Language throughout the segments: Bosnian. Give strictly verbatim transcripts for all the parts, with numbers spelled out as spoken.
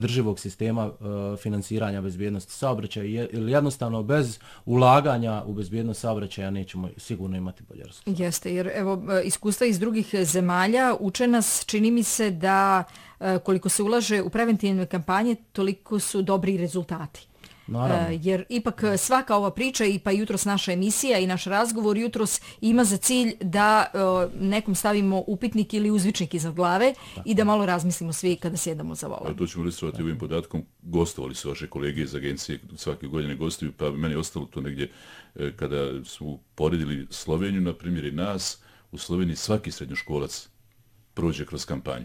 drživog sistema uh, finansiranja bezbjednosti saobraćaja, jer jednostavno bez ulaganja u bezbjednost saobraćaja nećemo sigurno imati bolje rezultate. Jeste, jer evo iskustva iz drugih zemalja uče nas, čini mi se da koliko se ulaže u preventivne kampanje, toliko su dobri rezultati. Naravno. Jer ipak svaka ova priča i pa jutros naša emisija i naš razgovor jutros ima za cilj da nekom stavimo upitnik ili uzvičnik iznad glave tako. I da malo razmislimo svi kada sjedamo za volan. To ćemo ilustrovati ovim podatkom. Gostovali su vaše kolege iz agencije, svake godine gostuju, pa meni je ostalo to negdje kada smo poredili Sloveniju, na primjer i nas, u Sloveniji svaki srednjoškolac prođe kroz kampanju.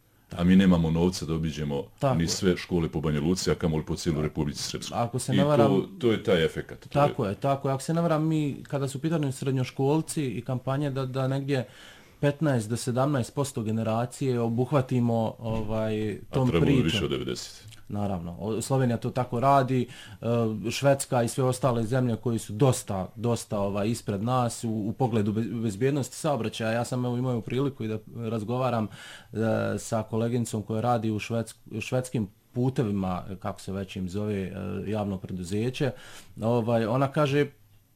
A mi nemamo novca da obiđemo tako. Ni sve škole po Banja Luci, a kamoli po cijelu Republici Srpskoj. Ako se ne varam, I to, to je taj efekat. Tako je. je, tako je. Ako se ne varam, mi kada su pitani srednjoškolci i kampanje da, da negdje petnaest do sedamnaest posto generacije obuhvatimo ovaj, tom pričom. A trebalo više od devedeset. Naravno, Slovenija to tako radi, Švedska i sve ostale zemlje koji su dosta, dosta ovaj, ispred nas u, u pogledu bezbjednosti saobraćaja. Ja sam evo, imao priliku i da razgovaram e, sa koleginicom koja radi u švedsk, švedskim putevima, kako se već im zove, e, javno preduzeće. Ovaj, ona kaže,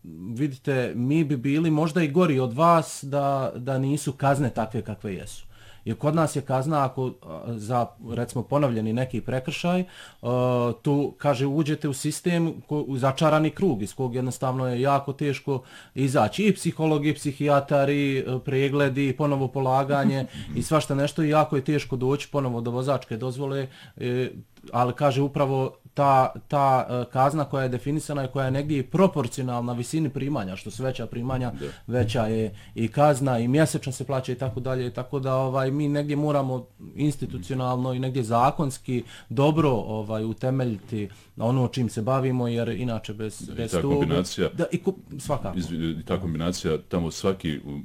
vidite, mi bi bili možda i gori od vas da, da nisu kazne takve kakve jesu. Jer kod nas je kazna ako za, recimo, ponovljeni neki prekršaj, uh, tu, kaže, uđete u sistem, ko, u začarani krug, iz kog jednostavno je jako teško izaći. I psihologi, i psihijatari, pregledi, ponovo polaganje i svašta nešto. I jako je teško doći ponovo do vozačke dozvole, e, ali, kaže, upravo ta, ta uh, kazna koja je definisana i koja je negdje proporcionalna visini primanja, što su veća primanja, da. Veća je i kazna i mjesečno se plaća i tako dalje, tako da ovaj mi negdje moramo institucionalno i negdje zakonski dobro ovaj utemeljiti ono čim se bavimo, jer inače bez bez ta kombinacija da i svakako iz, i ta kombinacija tamo svaki uh,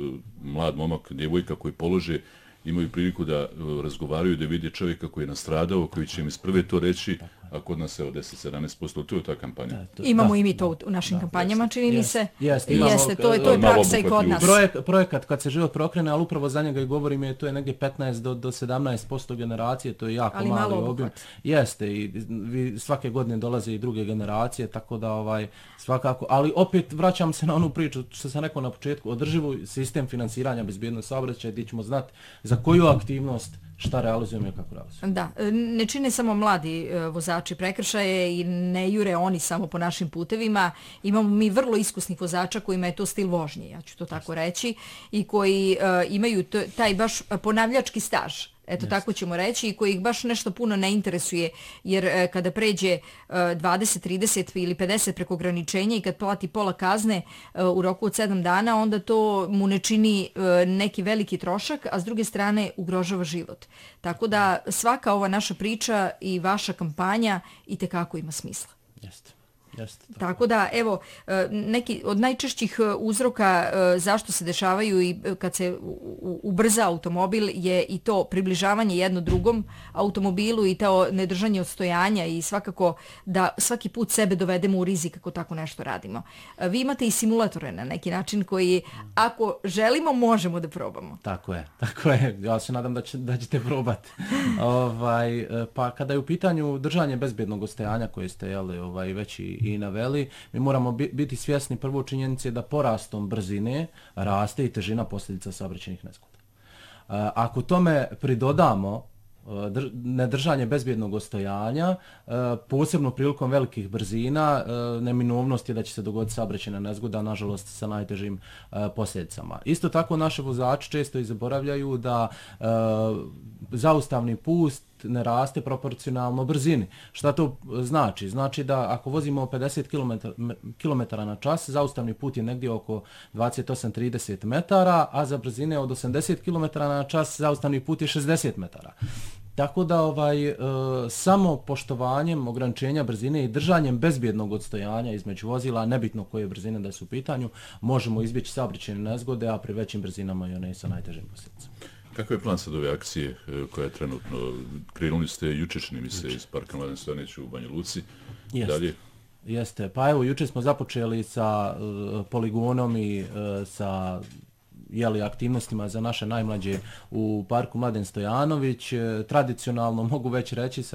mlad momak, djevojka koji polože imaju priliku da uh, razgovaraju, da vide čovjeka koji je nastradao, koji će im iz prve to reći, a kod nas je od deset do sedamnaest posto, to je ta kampanja. Da, to, imamo da, i mi to u našim da, kampanjama, čini mi se. Jeste, jeste, to je, to je praksa i kod nas. Projek, projekat kad se život prokrene, ali upravo za njega i govorim, je to je negdje petnaest do sedamnaest posto generacije, to je jako ali mali obim. Jeste, i vi svake godine dolaze i druge generacije, tako da ovaj svakako, ali opet vraćam se na onu priču što sam rekao na početku, održivo sistem finansiranja bezbjednosti saobraćaja, gdje ćemo znati za koju aktivnost šta realizujemo i kako realizujemo. Da, ne čine samo mladi vozači prekršaje i ne jure oni samo po našim putevima. Imamo mi vrlo iskusnih vozača kojima je to stil vožnje, ja ću to tako reći, i koji uh, imaju to, taj baš ponavljački staž. Eto, yes. Tako ćemo reći, i koji ih baš nešto puno ne interesuje, jer e, kada pređe e, dvadeset, trideset ili pedeset preko ograničenja i kad plati pola kazne e, u roku od sedam dana, onda to mu ne čini e, neki veliki trošak, a s druge strane ugrožava život. Tako da svaka ova naša priča i vaša kampanja itekako ima smisla. Jeste. Jeste, tako. tako da, evo, neki od najčešćih uzroka zašto se dešavaju i kad se ubrza automobil je i to približavanje jedno drugom automobilu i to nedržanje odstojanja i svakako da svaki put sebe dovedemo u rizik ako tako nešto radimo. Vi imate i simulatore na neki način koji, ako želimo, možemo da probamo. Tako je, tako je. Ja se nadam da, će, da ćete probati. ovaj, pa kada je u pitanju držanje bezbjednog odstojanja koje ste jeli, ovaj, već i i naveli, mi moramo biti svjesni prvo činjenice da porastom brzine raste i težina posljedica saobraćajnih nezgoda. Ako tome pridodamo nedržanje bezbjednog odstojanja, posebno prilikom velikih brzina, neminovnost je da će se dogoditi saobraćajna nezgoda, nažalost sa najtežim posljedicama. Isto tako naši vozači često i zaboravljaju da zaustavni pust ne raste proporcionalno brzini. Šta to znači? Znači da ako vozimo pedeset kilometara na čas, zaustavni put je negdje oko dvadeset osam do trideset metara, a za brzine od osamdeset kilometara na čas zaustavni put je šezdeset metara. Tako da ovaj e, samo poštovanjem ograničenja brzine i držanjem bezbjednog odstojanja između vozila, nebitno koje brzine da su u pitanju, možemo izbjeći saobraćajne nezgode, a pri većim brzinama i one sa najtežim posljedicama. Kakav je plan sad ove akcije koja je trenutno, krenuli ste juče, čini mi se, iz Parka Mladen Stojanović u Banja Luci? Jeste. Dalje? Jeste. Pa evo, juče smo započeli sa uh, poligonom i uh, sa jeli, aktivnostima za naše najmlađe u Parku Mladen Stojanović. Tradicionalno, mogu već reći, sa